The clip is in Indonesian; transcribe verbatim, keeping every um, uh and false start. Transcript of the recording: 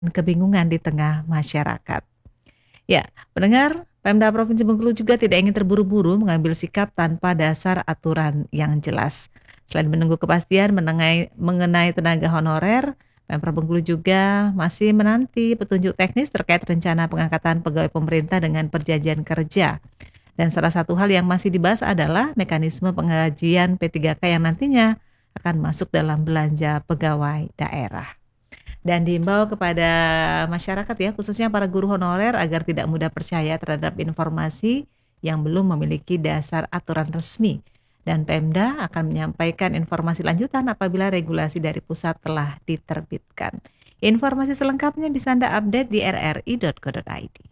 kebingungan di tengah masyarakat. Ya, pendengar, Pemda Provinsi Bengkulu juga tidak ingin terburu-buru mengambil sikap tanpa dasar aturan yang jelas. Selain menunggu kepastian mengenai, mengenai tenaga honorer, Pemprov Bengkulu juga masih menanti petunjuk teknis terkait rencana pengangkatan pegawai pemerintah dengan perjanjian kerja. Dan salah satu hal yang masih dibahas adalah mekanisme pengajian P tiga K yang nantinya akan masuk dalam belanja pegawai daerah. Dan diimbau kepada masyarakat ya, khususnya para guru honorer agar tidak mudah percaya terhadap informasi yang belum memiliki dasar aturan resmi. Dan Pemda akan menyampaikan informasi lanjutan apabila regulasi dari pusat telah diterbitkan. Informasi selengkapnya bisa Anda update di r r i dot co dot i d.